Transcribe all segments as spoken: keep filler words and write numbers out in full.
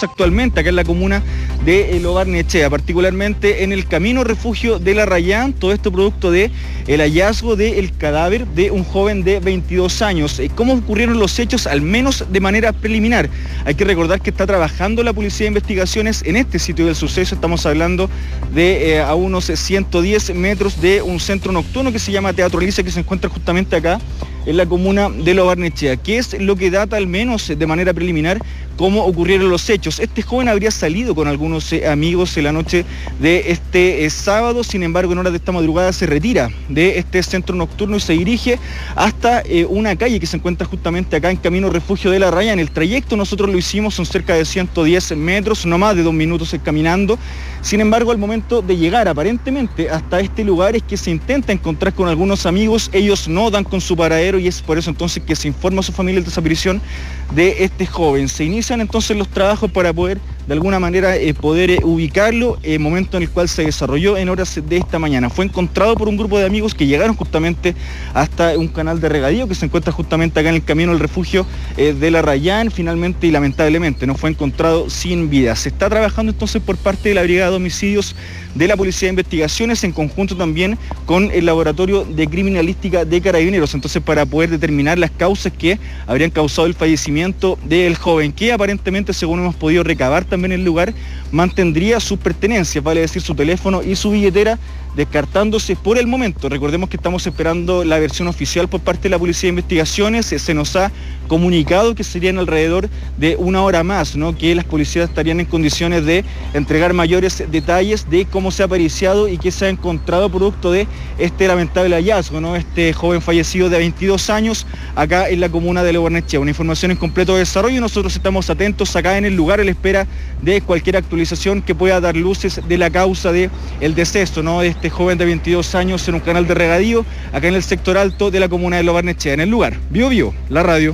encontramos actualmente acá en la comuna de Lo Barnechea, particularmente en el camino refugio de La Rayán, todo esto producto de el hallazgo del cadáver de un joven de veintidós años. ¿Cómo ocurrieron los hechos? Al menos de manera preliminar. Hay que recordar que está trabajando la Policía de Investigaciones en este sitio del suceso. Estamos hablando de eh, a unos ciento diez metros de un centro nocturno que se llama Teatro Alicia, que se encuentra justamente acá en la comuna de Lo Barnechea. ¿Qué es lo que data, al menos de manera preliminar, cómo ocurrieron los hechos? Este joven habría salido con algunos eh, amigos en la noche de este eh, sábado, sin embargo en horas de esta madrugada se retira de este centro nocturno y se dirige hasta eh, una calle que se encuentra justamente acá en Camino Refugio de La Rayán. El trayecto nosotros lo hicimos, son cerca de ciento diez metros, no más de dos minutos caminando. Sin embargo, al momento de llegar aparentemente hasta este lugar es que se intenta encontrar con algunos amigos, ellos no dan con su paradero y es por eso entonces que se informa a su familia de desaparición de este joven. Se inician entonces los trabajos para poder de alguna manera eh, poder eh, ubicarlo, eh, momento en el cual se desarrolló en horas de esta mañana. Fue encontrado por un grupo de amigos que llegaron justamente hasta un canal de regadío que se encuentra justamente acá en el camino al refugio eh, de La Rayán, finalmente y lamentablemente no fue encontrado sin vida. Se está trabajando entonces por parte de la Brigada de Homicidios de la Policía de Investigaciones en conjunto también con el Laboratorio de Criminalística de Carabineros, entonces para poder determinar las causas que habrían causado el fallecimiento del joven, que aparentemente, según hemos podido recabar también en el lugar, mantendría sus pertenencias, vale decir su teléfono y su billetera, descartándose por el momento. Recordemos que estamos esperando la versión oficial por parte de la Policía de Investigaciones. Se nos ha comunicado que serían alrededor de una hora más, ¿no?, que las policías estarían en condiciones de entregar mayores detalles de cómo se ha periciado y qué se ha encontrado producto de este lamentable hallazgo, ¿no?, este joven fallecido de veintidós años acá en la comuna de Lo Barnechea. Una información en completo desarrollo y nosotros estamos atentos acá en el lugar a la espera de cualquier actualización que pueda dar luces de la causa del deceso, ¿no?, de este joven de veintidós años en un canal de regadío acá en el sector alto de la comuna de Lo Barnechea. En el lugar, Bio Bio, la radio.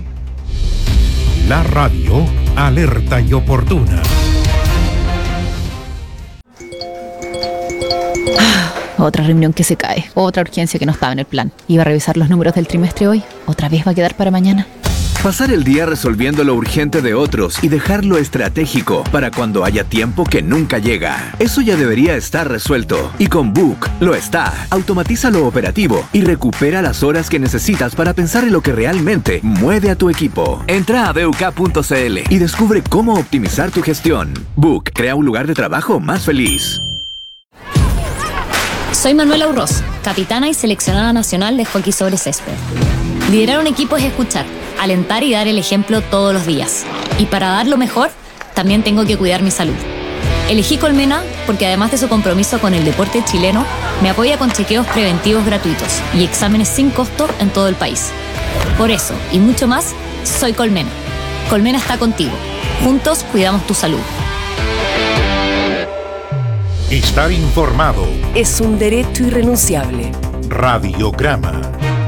La radio, alerta y oportuna. Ah, otra reunión que se cae, otra urgencia que no estaba en el plan. Iba a revisar los números del trimestre hoy, otra vez va a quedar para mañana. Pasar el día resolviendo lo urgente de otros y dejar lo estratégico para cuando haya tiempo que nunca llega. Eso ya debería estar resuelto. Y con Book lo está. Automatiza lo operativo y recupera las horas que necesitas para pensar en lo que realmente mueve a tu equipo. Entra a b u k punto c l y descubre cómo optimizar tu gestión. Book crea un lugar de trabajo más feliz. Soy Manuela Urroz, capitana y seleccionada nacional de hockey sobre césped. Liderar un equipo es escuchar, alentar y dar el ejemplo todos los días. Y para dar lo mejor, también tengo que cuidar mi salud. Elegí Colmena porque además de su compromiso con el deporte chileno, me apoya con chequeos preventivos gratuitos y exámenes sin costo en todo el país. Por eso, y mucho más, soy Colmena. Colmena está contigo. Juntos cuidamos tu salud. Estar informado es un derecho irrenunciable. Radiograma.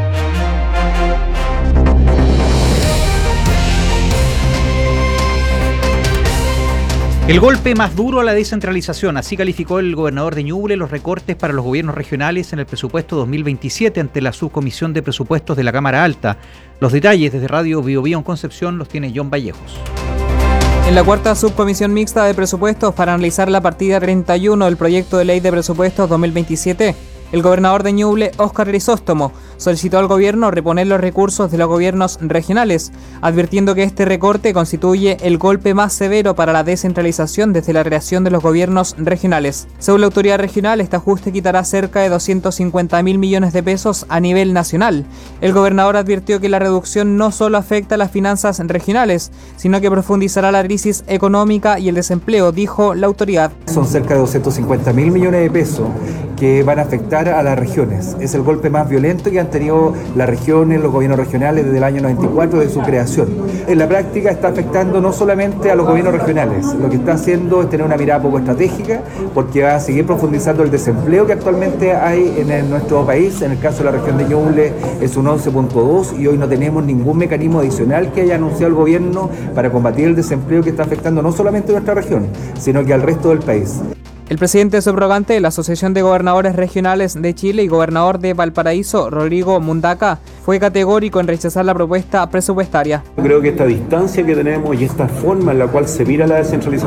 El golpe más duro a la descentralización, así calificó el gobernador de Ñuble los recortes para los gobiernos regionales en el presupuesto dos mil veintisiete ante la Subcomisión de Presupuestos de la Cámara Alta. Los detalles desde Radio Bio Bio en Concepción los tiene John Vallejos. En la cuarta subcomisión mixta de presupuestos para analizar la partida treinta y uno del proyecto de ley de presupuestos dos mil veintisiete, el gobernador de Ñuble, Óscar Grisóstomo, solicitó al gobierno reponer los recursos de los gobiernos regionales, advirtiendo que este recorte constituye el golpe más severo para la descentralización desde la creación de los gobiernos regionales. Según la autoridad regional, este ajuste quitará cerca de doscientos cincuenta mil millones de pesos a nivel nacional. El gobernador advirtió que la reducción no solo afecta a las finanzas regionales, sino que profundizará la crisis económica y el desempleo, dijo la autoridad. Son cerca de doscientos cincuenta mil millones de pesos que van a afectar a las regiones. Es el golpe más violento que han tenido las regiones, los gobiernos regionales desde el año noventa y cuatro de su creación. En la práctica está afectando no solamente a los gobiernos regionales, lo que está haciendo es tener una mirada poco estratégica porque va a seguir profundizando el desempleo que actualmente hay en el, nuestro país. En el caso de la región de Ñuble es un once punto dos y hoy no tenemos ningún mecanismo adicional que haya anunciado el gobierno para combatir el desempleo que está afectando no solamente a nuestra región, sino que al resto del país. El presidente subrogante de la Asociación de Gobernadores Regionales de Chile y gobernador de Valparaíso, Rodrigo Mundaca, fue categórico en rechazar la propuesta presupuestaria. Creo que esta distancia que tenemos y esta forma en la cual se mira la descentralización